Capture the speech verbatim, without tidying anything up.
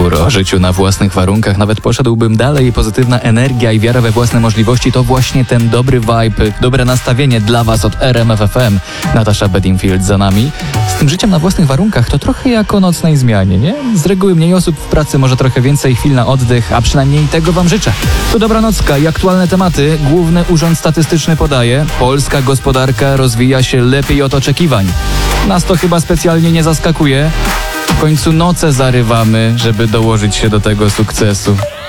utwór o życiu na własnych warunkach. Nawet poszedłbym dalej. Pozytywna energia i wiara we własne możliwości to właśnie ten dobry vibe, dobre nastawienie dla Was od R M F F M. Natasza Bedingfield za nami. Z tym życiem na własnych warunkach to trochę jak o nocnej zmianie, nie? Z reguły mniej osób w pracy, może trochę więcej chwil na oddech, a przynajmniej tego Wam życzę. Tu Dobranocka i aktualne tematy. Główny Urząd Statystyczny podaje: polska gospodarka rozwija się lepiej od oczekiwań. Nas to chyba specjalnie nie zaskakuje. W końcu noce zarywamy, żeby dołożyć się do tego sukcesu.